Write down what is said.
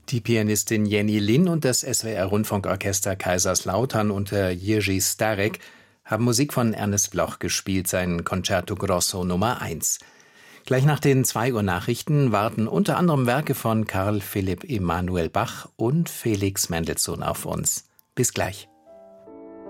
Die Pianistin Jenny Lind und das SWR-Rundfunkorchester Kaiserslautern unter Jiří Starek haben Musik von Ernest Bloch gespielt, sein Concerto Grosso Nummer 1. Gleich nach den 2 Uhr Nachrichten warten unter anderem Werke von Carl Philipp Emanuel Bach und Felix Mendelssohn auf uns. Bis gleich.